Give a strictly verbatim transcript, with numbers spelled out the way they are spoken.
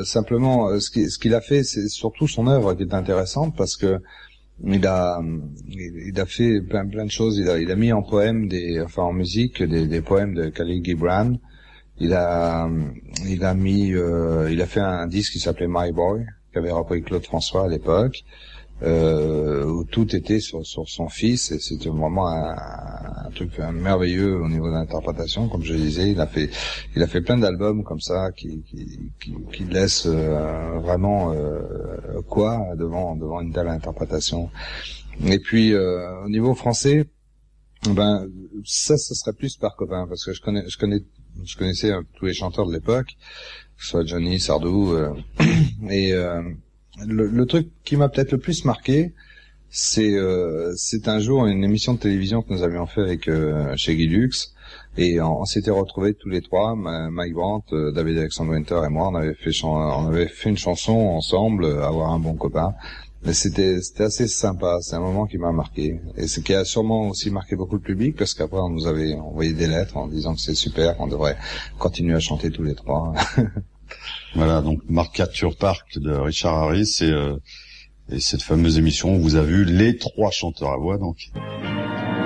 simplement, ce qu'il, ce qu'il a fait, c'est surtout son œuvre qui est intéressante parce que il a, il, il a fait plein, plein de choses. Il a, il a mis en poème des, enfin en musique des, des poèmes de Khalil Gibran. Il a, il a mis, euh, il a fait un disque qui s'appelait My Boy, qu'avait repris Claude François à l'époque. Euh, où tout était sur, sur son fils, et c'était vraiment un, un truc merveilleux au niveau de l'interprétation. Comme je disais, il a fait, il a fait plein d'albums comme ça qui, qui, qui, qui laissent euh, vraiment euh, quoi devant, devant une telle interprétation. Et puis euh, au niveau français, ben ça, ce serait plus par copain, parce que je connais, je connais, je connaissais euh, tous les chanteurs de l'époque, que ce soit Johnny, Sardou, euh, et euh, Le, le truc qui m'a peut-être le plus marqué, c'est euh, c'est un jour une émission de télévision que nous avions fait avec euh, chez Guy Lux, et on, on s'était retrouvés tous les trois, Mike Brandt, euh, David Alexandre Winter et moi. On avait fait chan- on avait fait une chanson ensemble, euh, Avoir un bon copain. Mais c'était c'était assez sympa. C'est un moment qui m'a marqué, et ce qui a sûrement aussi marqué beaucoup le public, parce qu'après on nous avait envoyé des lettres en disant que c'est super, qu'on devrait continuer à chanter tous les trois. Voilà, donc Marcature Park de Richard Harris, et, euh, et cette fameuse émission où vous avez vu les trois chanteurs à voix, donc.